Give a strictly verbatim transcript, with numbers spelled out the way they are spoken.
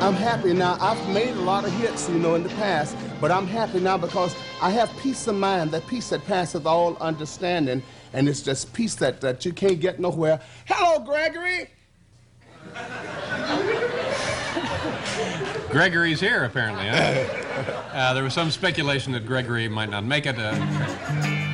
I'm happy now. I've made a lot of hits, you know, in the past, but I'm happy now because I have peace of mind, that peace that passeth all understanding, and it's just peace that, that you can't get nowhere. Hello, Gregory! Gregory's here, apparently, huh? Uh, there was some speculation that Gregory might not make it. Uh,